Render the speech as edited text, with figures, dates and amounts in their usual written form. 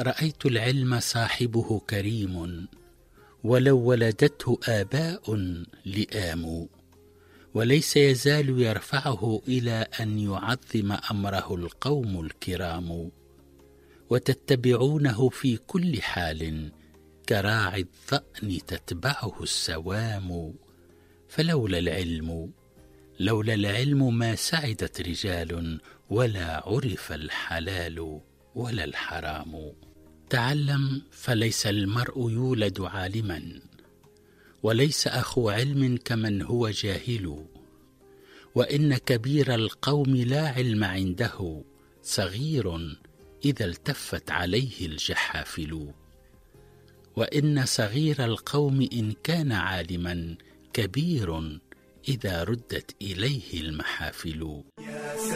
رأيت العلم صاحبه كريم، ولو ولدته آباء لئام، وليس يزال يرفعه إلى أن يعظم أمره القوم الكرام، وتتبعونه في كل حال كراعي الظأن تتبعه السوام. فلولا العلم ما سعدت رجال، ولا عرف الحلال ولا الحرام. تعلم فليس المرء يولد عالما، وليس أخو علم كمن هو جاهل، وإن كبير القوم لا علم عنده، صغير إذا التفت عليه الجحافل، وإن صغير القوم إن كان عالما، كبير إذا ردت إليه المحافل.